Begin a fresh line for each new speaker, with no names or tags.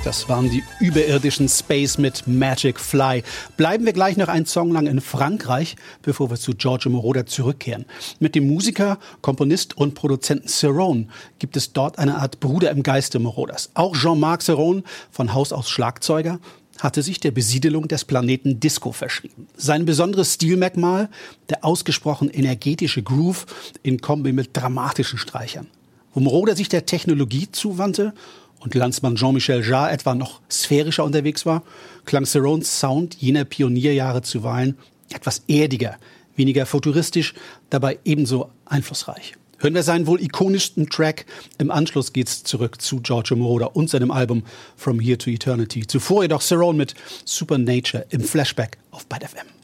Das waren die überirdischen Space mit Magic Fly. Bleiben wir gleich noch einen Song lang in Frankreich, bevor wir zu Giorgio Moroder zurückkehren. Mit dem Musiker, Komponist und Produzenten Cerrone gibt es dort eine Art Bruder im Geiste Moroders. Auch Jean-Marc Cerrone, von Haus aus Schlagzeuger, hatte sich der Besiedelung des Planeten Disco verschrieben. Sein besonderes Stilmerkmal, der ausgesprochen energetische Groove in Kombi mit dramatischen Streichern. Wo Moroder sich der Technologie zuwandte und Landsmann Jean-Michel Jarre etwa noch sphärischer unterwegs war, klang Cerrones Sound jener Pionierjahre zuweilen etwas erdiger, weniger futuristisch, dabei ebenso einflussreich. Hören wir seinen wohl ikonischsten Track. Im Anschluss geht's zurück zu Giorgio Moroder und seinem Album From Here to Eternity. Zuvor jedoch Cerrone mit Supernature im Flashback auf BAT FM.